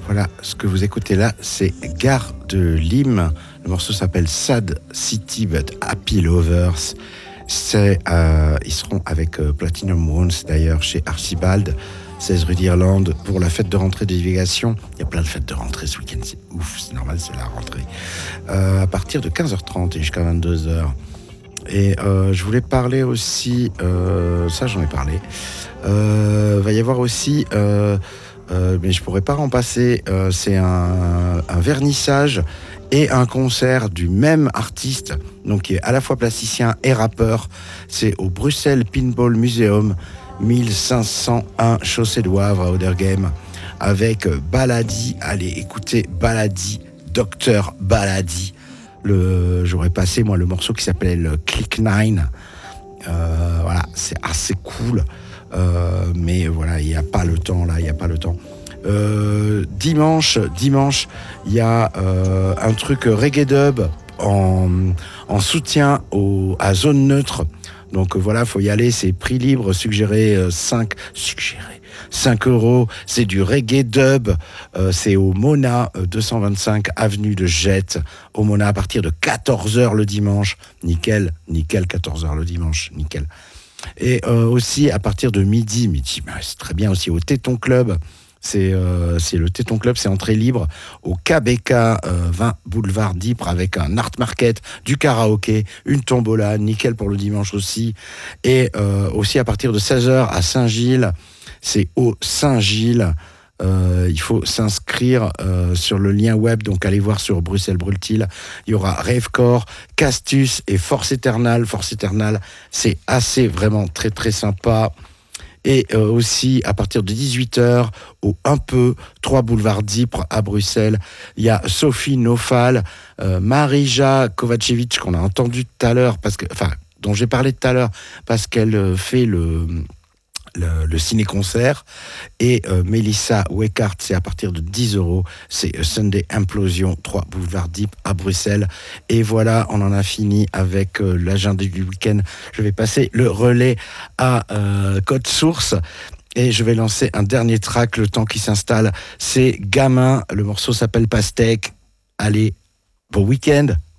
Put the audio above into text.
Voilà, ce que vous écoutez là, c'est Gare de Lime. Le morceau s'appelle Sad City but Happy Lovers. Ils seront avec Platinum Wounds d'ailleurs chez Archibald, 16 rue d'Irlande, pour la fête de rentrée de Divulgation. Il y a plein de fêtes de rentrée ce week-end, c'est ouf, c'est normal, c'est la rentrée. À partir de 15h30 et jusqu'à 22h. Et je voulais parler aussi, ça j'en ai parlé, va y avoir aussi, mais je pourrais pas en passer, c'est un vernissage et un concert du même artiste, donc qui est à la fois plasticien et rappeur. C'est au Bruxelles Pinball Museum, 1501 Chaussée de Wavre à Oderghem, avec Baladi. Allez, écoutez Baladi, Docteur Baladi. J'aurais passé moi le morceau qui s'appelle Click 9. Voilà, c'est assez cool, mais voilà, il n'y a pas le temps là, il n'y a pas le temps. Dimanche, il y a un truc reggae dub en soutien à Zone Neutre. Donc voilà, faut y aller, c'est prix libre, suggéré 5 €. C'est du reggae dub, c'est au Mona, 225 avenue de Jette, au Mona à partir de 14h le dimanche. Nickel, 14h le dimanche, nickel. Et aussi à partir de midi, c'est très bien aussi au Téton Club. C'est le Téton Club, c'est entrée libre au KBK 20 boulevard d'Ypres, avec un art market, du karaoké, une tombola, nickel pour le dimanche aussi. Et aussi à partir de 16h à Saint-Gilles, c'est au Saint-Gilles. Il faut s'inscrire sur le lien web, donc allez voir sur Bruxelles Brultil. Il y aura Ravecore, Castus et Force Eternal. Force Eternal, c'est assez vraiment très très sympa. Et aussi à partir de 18h au 3 boulevard d'Ypres à Bruxelles, il y a Sophie Nofal, Marija Kovacevic qu'on a entendu tout à l'heure, dont j'ai parlé tout à l'heure parce qu'elle fait le ciné-concert, et Melissa Weckart, c'est à partir de 10€, c'est Sunday Implosion, 3 boulevard d'Ypres à Bruxelles. Et voilà, on en a fini avec l'agenda du week-end. Je vais passer le relais à Code Source et je vais lancer un dernier track, le temps qui s'installe. C'est Gamin, le morceau s'appelle Pastèque. Allez, bon week-end.